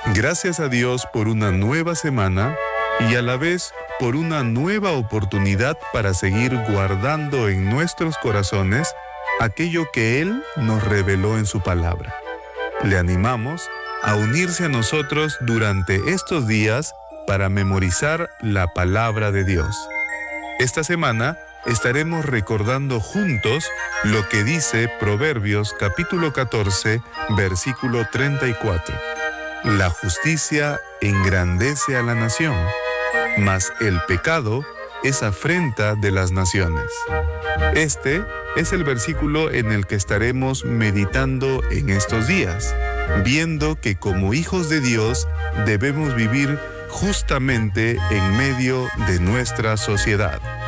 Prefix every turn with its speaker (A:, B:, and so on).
A: Gracias a Dios por una nueva semana y a la vez por una nueva oportunidad para seguir guardando en nuestros corazones aquello que Él nos reveló en su palabra. Le animamos a unirse a nosotros durante estos días para memorizar la palabra de Dios. Esta semana estaremos recordando juntos lo que dice Proverbios capítulo 14, versículo 34. La justicia engrandece a la nación, mas el pecado es afrenta de las naciones. Este es el versículo en el que estaremos meditando en estos días, viendo que como hijos de Dios debemos vivir justamente en medio de nuestra sociedad.